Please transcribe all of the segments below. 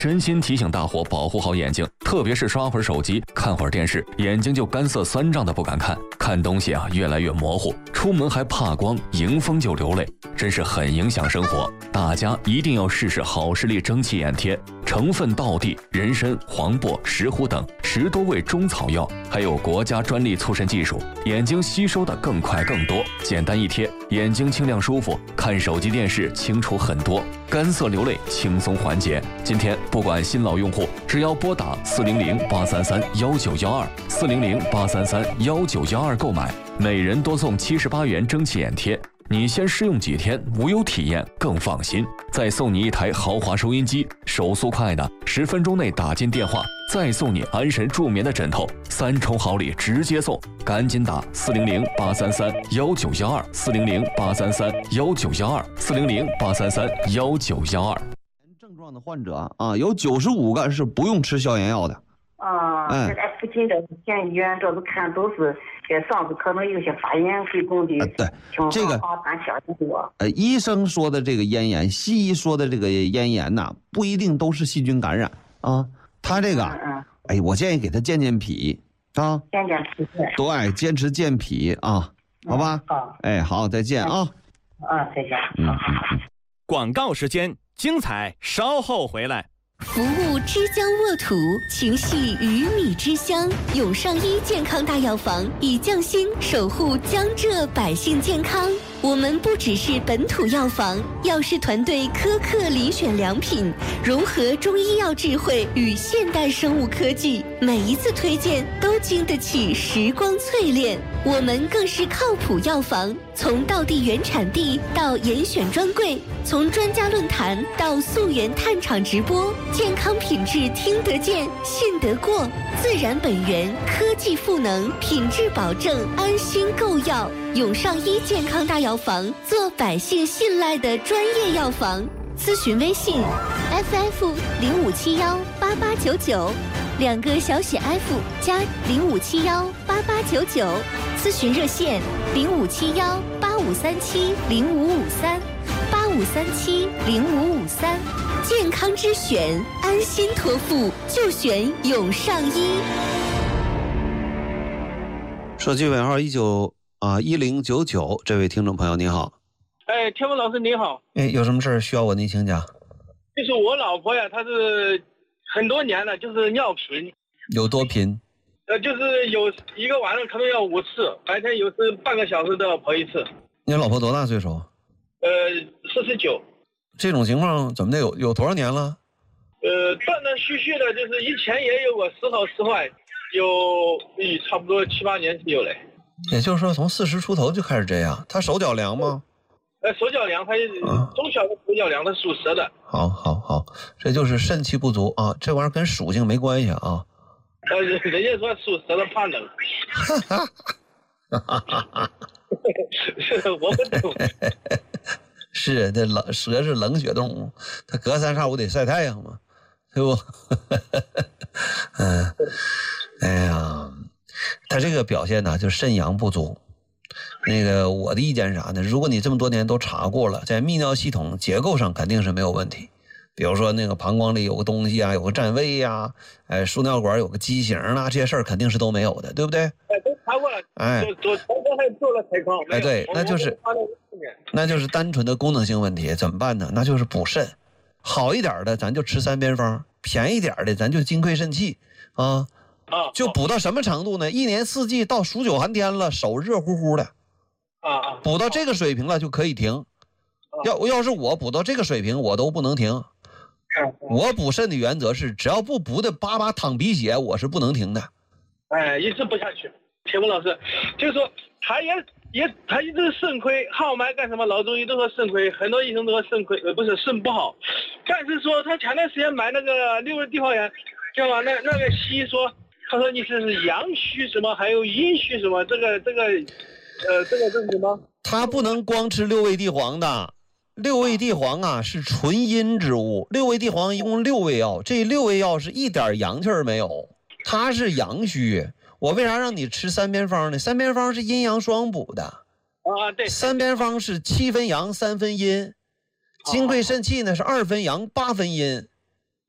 真心提醒大伙保护好眼睛，特别是刷会儿手机、看会儿电视，眼睛就干涩酸胀的不敢看，看东西越来越模糊，出门还怕光，迎风就流泪，真是很影响生活。大家一定要试试好视力蒸汽眼贴，成分道地、人参、黄柏、石斛等10多味中草药，还有国家专利促渗技术，眼睛吸收的更快更多，简单一贴，眼睛清亮舒服，看手机电视清楚很多，干涩流泪轻松缓解。今天不管新老用户，只要拨打400-833-1912，400-833-1912购买，每人多送78元蒸汽眼贴。你先试用几天，无忧体验更放心，再送你一台豪华收音机，手速快的10分钟内打进电话，再送你安神助眠的枕头，3重好礼直接送，赶紧打400-833-1912，400-833-1912，400-833-1912。 症状的患者有95个是不用吃消炎药的。 现在附近的县医院这是看都是嗓子可能有些发炎会供的。 对，这个医生说的这个咽炎，西医说的这个咽炎呐，不一定都是细菌感染啊。他这个，我建议给他健健脾啊， 健健脾。 对，坚持健脾啊，好吧？ 好， 好，再见啊。 再见。 广告时间，精彩稍后回来。 服务之江沃土，情系鱼米之乡。永上医健康大药房以匠心守护江浙百姓健康。我们不只是本土药房，药师团队苛刻遴选良品，融合中医药智慧与现代生物科技，每一次推荐都经得起时光淬炼。我们更是靠谱药房，从道地原产地到严选专柜，从专家论坛到溯源探厂直播，健康品质听得见、信得过，自然本源，科技赋能，品质保证，安心购药。永上医健康大药房，做百姓信赖的专业药房。咨询微信 FF05718899，2个小写 F 加05718899。咨询热线05718537055385370553。健康之选，安心托付就选永上医。 手机尾号1099，这位听众朋友你好。 天文老师你好。 有什么事需要我您请讲？ 就是我老婆呀，她是很多年了，就是尿频。 有多频？ 就是有一个晚上可能要5次，白天有时半个小时都要跑1次。 你老婆多大岁数 ？49。 这种情况怎么的有多少年了？ 断断续续的，就是以前也有过时好时坏，差不多7、8年就有了。 也就是说从40出头就开始这样。他手脚凉吗？ 手脚凉，他从小的手脚凉，他属蛇的。 好，这就是肾气不足啊，这玩意儿跟属性没关系啊。 人家说属蛇的怕冷。我不懂。 是，这蛇是冷血动物，它隔3差5得晒太阳嘛，对不？他这个表现呢，就是肾阳不足。我的意见是啥呢？如果你这么多年都查过了，在泌尿系统结构上肯定是没有问题。比如说膀胱里有个东西啊，有个占位呀，输尿管有个畸形啊，这些事儿肯定是都没有的，对不对？ 都查过了。左还做了采光。 对，那就是单纯的功能性问题，怎么办呢？那就是补肾。好一点的咱就吃3边方，便宜点的咱就金匮肾气啊。就补到什么程度呢？一年4季到数9寒天了，手热乎乎的补到这个水平了就可以停。要是我补到这个水平我都不能停。我补肾的原则是只要不补的巴巴淌鼻血我是不能停的。 一直不下去。铁文老师就是说他一直肾亏，号脉干什么，老中医都说肾亏，很多医生都说肾亏，不是肾不好。但是说他前段时间买那个六味地黄丸，知道吧？那个西医说，他说你是阳虚什么，还有阴虚什么，这个是什么？ 他不能光吃六味地黄的。六味地黄啊是纯阴之物，六味地黄一共6味药，这6味药是一点阳气儿没有，它是阳虚。我为啥让你吃3边方呢？3边方是阴阳双补的。 对 ，3边方是7分阳3分阴，金匮肾气呢是2分阳8分阴。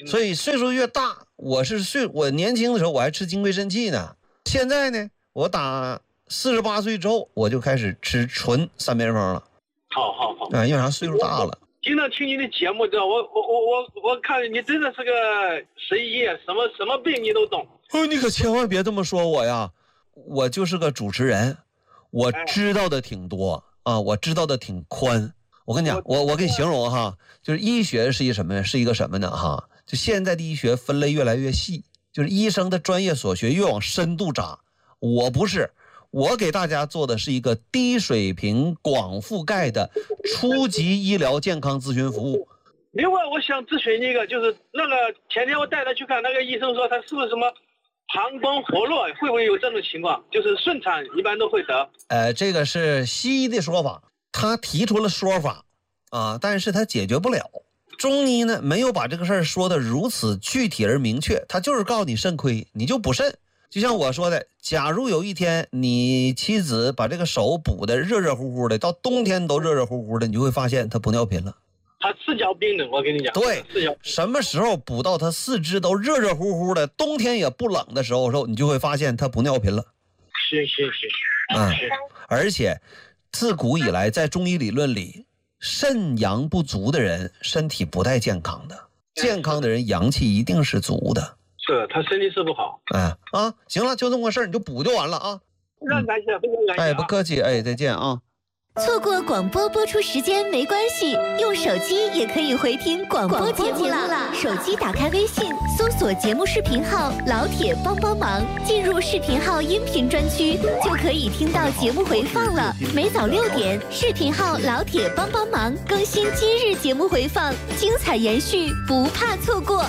所以岁数越大，我年轻的时候我还吃金匮肾气呢，现在呢，我打48岁之后我就开始吃纯三边方了。 好， 因为啥？岁数大了。 经常听你的节目，知道我看你真的是个神医，什么病你都懂。 你可千万别这么说我呀，我就是个主持人，我知道的挺多啊，我知道的挺宽。我跟你讲，我给你形容哈，就是医学是一个什么呢哈？就现在的医学分类越来越细，就是医生的专业所学越往深度扎。我不是，我给大家做的是一个低水平广覆盖的初级医疗健康咨询服务。 另外我想咨询一个，就是那个前天我带他去看，那个医生说他是不是什么膀胱活络，会不会有这种情况？就是顺产一般都会得。 这个是西医的说法，他提出了说法啊，但是他解决不了。中医呢没有把这个事儿说的如此具体而明确，他就是告诉你肾亏，你就补肾。就像我说的，假如有一天你妻子把这个手补的热热乎乎的，到冬天都热热乎乎的，你就会发现她不尿频了。 她四脚冰冷，我跟你讲。 对，什么时候补到她四肢都热热乎乎的，冬天也不冷的时候，你就会发现她不尿频了。 是。 而且自古以来，在中医理论里，肾阳不足的人身体不太健康的，健康的人阳气一定是足的。 是他身体是不好。 行了，就这么个事儿，你就补就完了啊。 非常感谢，非常感谢。 不客气，再见啊。 错过广播播出时间没关系，用手机也可以回听广播节目了。手机打开微信，搜索节目视频号“老铁帮帮忙”，进入视频号音频专区，就可以听到节目回放了。每早6点，视频号“老铁帮帮忙”更新今日节目回放，精彩延续，不怕错过。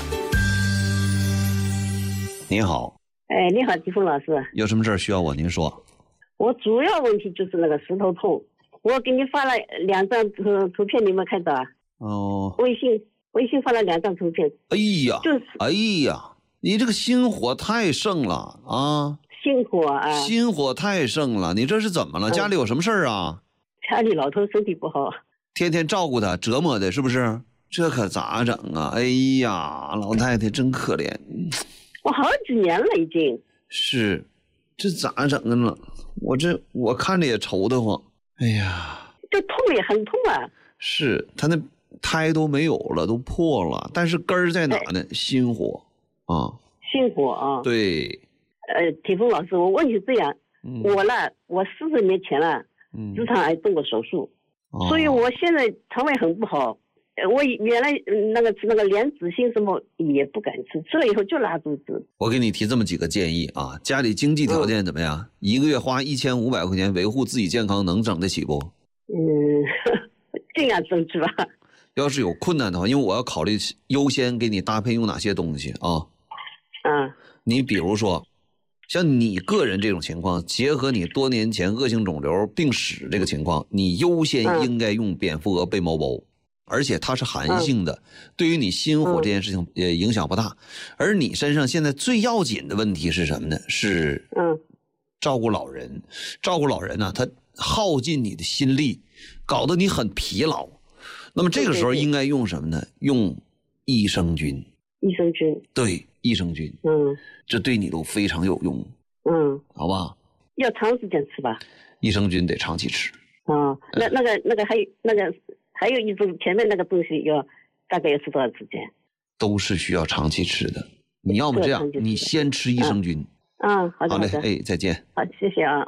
你好。 你好，季风老师。 有什么事儿需要您说？ 我主要问题就是那个石头痛，我给你发了2张图片，你有没有看到啊？微信发了2张图片。 哎呀，你这个心火太盛了啊！ 心火太盛了，你这是怎么了？家里有什么事儿啊？ 家里老头身体不好， 天天照顾他，折磨的，是不是？这可咋整啊？哎呀，老太太真可怜。 我好几年了已经。 是，这咋整啊？我看着也愁得慌。哎呀， 这痛也很痛啊。 是，他那胎都没有了，都破了，但是根儿在哪呢？心火啊。心火啊。对。 铁峰老师，我问你这样，我40年前了，直肠癌动过手术，所以我现在肠胃很不好。我原来那个莲子心什么也不敢吃，吃了以后就拉肚子。 我给你提这么几个建议啊，家里经济条件怎么样？一个月花1500块钱维护自己健康，能整得起不？ 尽量争取吧。 要是有困难的话，因为我要考虑优先给你搭配用哪些东西啊。你比如说，像你个人这种情况，结合你多年前恶性肿瘤病史这个情况，你优先应该用蝙蝠蛾贝毛包。而且它是寒性的，对于你心火这件事情也影响不大。而你身上现在最要紧的问题是什么呢？是照顾老人。照顾老人呢，他耗尽你的心力，搞得你很疲劳。那么这个时候应该用什么呢？用益生菌。对，益生菌。这对你都非常有用。好吧。 要长时间吃吧。 益生菌得长期吃。 那个还有一种前面那个东西大概要吃多少时间？ 都是需要长期吃的。你要么这样，你先吃益生菌。好嘞，再见。 好，谢谢啊。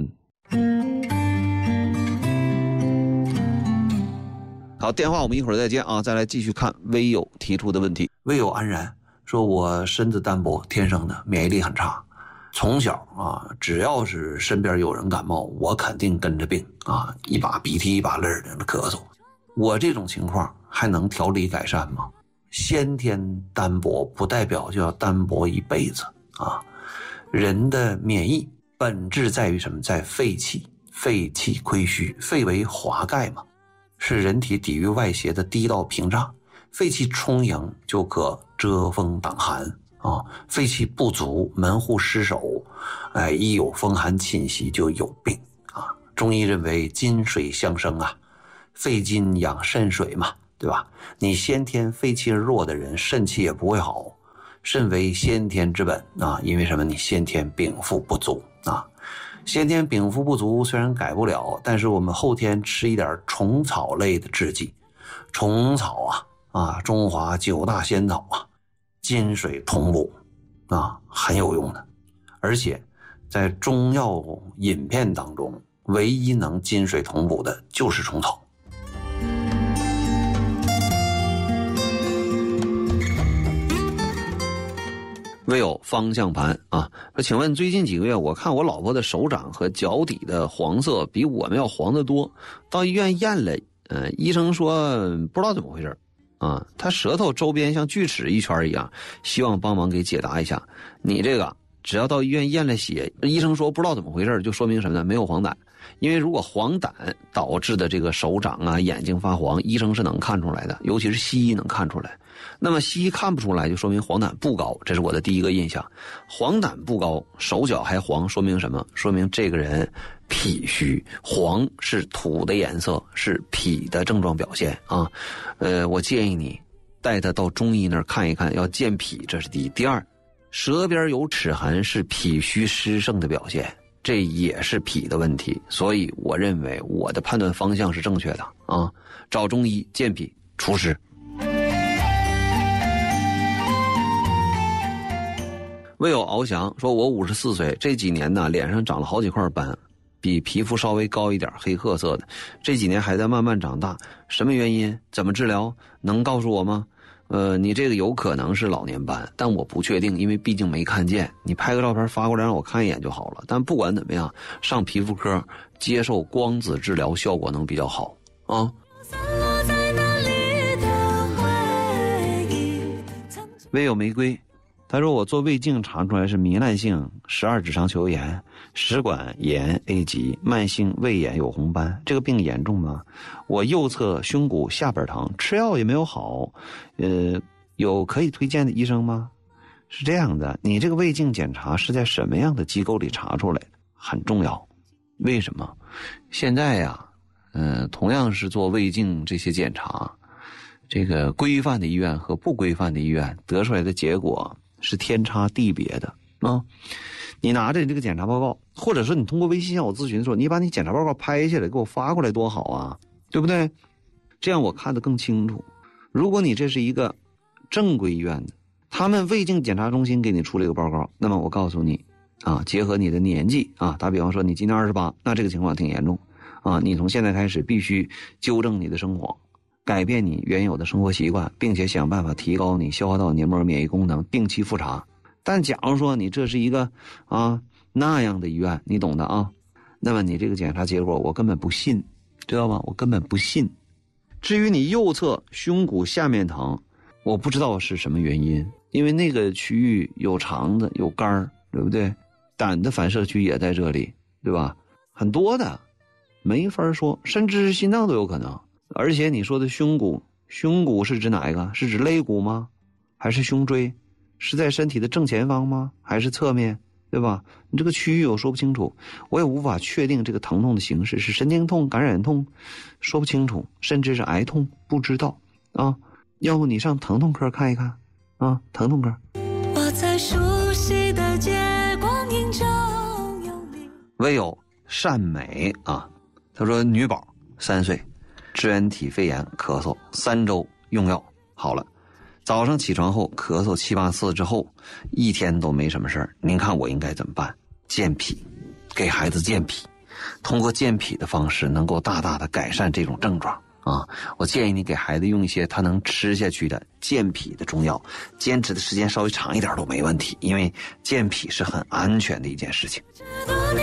好，电话我们一会儿再见啊，再来继续看微友提出的问题。微友安然说，我身子单薄，天生的免疫力很差，从小只要是身边有人感冒，我肯定跟着病啊，一把鼻涕一把泪的咳嗽。我这种情况还能调理改善吗？先天单薄不代表就要单薄一辈子啊！人的免疫本质在于什么？在肺气，肺气亏虚，肺为华盖嘛，是人体抵御外邪的第一道屏障。肺气充盈就可遮风挡寒啊，肺气不足，门户失守，一有风寒侵袭就有病啊。中医认为金水相生啊。肺金养肾水嘛， 对吧？你先天肺气弱的人，肾气也不会好。肾为先天之本啊，因为什么？你先天禀赋不足啊。先天禀赋不足虽然改不了，但是我们后天吃一点虫草类的制剂，虫草中华9大仙草金水同补很有用的。而且在中药饮片当中，唯一能金水同补的就是虫草。 唯有方向盘说请问最近几个月我看我老婆的手掌和脚底的黄色比我们要黄得多，到医院验了，医生说不知道怎么回事她舌头周边像锯齿一圈一样，希望帮忙给解答一下。你这个只要到医院验了血，医生说不知道怎么回事，就说明什么呢？没有黄疸。因为如果黄疸导致的这个手掌眼睛发黄，医生是能看出来的，尤其是西医能看出来。那么西医看不出来，就说明黄疸不高，这是我的第一个印象。黄疸不高，手脚还黄，说明什么？说明这个人脾虚，黄是土的颜色，是脾的症状表现我建议你带他到中医那儿看一看，要健脾，这是第一。第二，舌边有齿痕是脾虚湿盛的表现，这也是脾的问题。所以我认为我的判断方向是正确的找中医健脾除湿。魏有翱翔说，我54岁，这几年呢脸上长了好几块斑，比皮肤稍微高一点，黑褐色的，这几年还在慢慢长大，什么原因？怎么治疗？能告诉我吗？你这个有可能是老年斑，但我不确定，因为毕竟没看见。你拍个照片发过来让我看一眼就好了。但不管怎么样，上皮肤科接受光子治疗效果能比较好唯有玫瑰他说我做胃镜查出来是糜烂性12指肠球炎，食管炎 A 级，慢性胃炎有红斑，这个病严重吗？我右侧胸骨下边疼，吃药也没有好，有可以推荐的医生吗？是这样的，你这个胃镜检查是在什么样的机构里查出来的很重要。为什么？现在同样是做胃镜这些检查，这个规范的医院和不规范的医院得出来的结果是天差地别的你拿着你这个检查报告，或者说你通过微信向我咨询的时候，你把你检查报告拍下来给我发过来多好啊，对不对？这样我看得更清楚。如果你这是一个正规医院的，他们胃镜检查中心给你出了一个报告，那么我告诉你结合你的年纪打比方说你今年28，那这个情况挺严重你从现在开始必须纠正你的生活，改变你原有的生活习惯，并且想办法提高你消化道黏膜免疫功能，定期复查。但假如说你这是一个那样的医院，你懂的那么你这个检查结果我根本不信，知道吗？我根本不信。至于你右侧胸骨下面疼，我不知道是什么原因，因为那个区域有肠子有肝儿，对不对？胆的反射区也在这里，对吧？很多的没法说，甚至是心脏都有可能。而且你说的胸骨是指哪一个？是指肋骨吗？还是胸椎？是在身体的正前方吗？还是侧面？对吧？你这个区域我说不清楚，我也无法确定这个疼痛的形式是神经痛、感染痛，说不清楚，甚至是癌痛，不知道要不你上疼痛科看一看疼痛科。我在熟悉的街光影中有你。唯有善美他说女宝3岁，支原体肺炎咳嗽，3周用药好了，早上起床后咳嗽7、8次之后1天都没什么事儿。您看我应该怎么办？健脾，给孩子健脾，通过健脾的方式能够大大的改善这种症状我建议你给孩子用一些他能吃下去的健脾的中药，坚持的时间稍微长一点都没问题，因为健脾是很安全的一件事情。